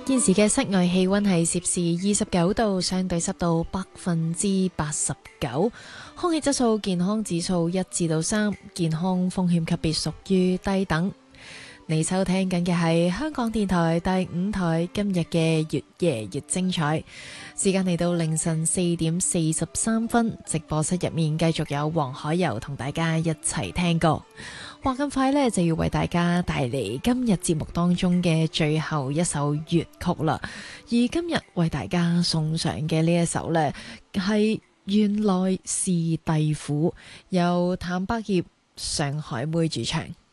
現時嘅室外氣溫係攝氏29度，相對濕度89%，空氣質素健康指數1至3，健康風險級別屬於低等。你收聽緊嘅係香港電台第5台今日嘅越夜越精彩，時間嚟到凌晨4點43分，直播室入面繼續有黃海柔同大家一齊聽歌。話咁快呢，就要為大家帶嚟今日節目當中嘅最後一首粵曲啦。而今日為大家送上嘅呢一首呢，係原來是弟婦，由譚伯業、上海妹主唱。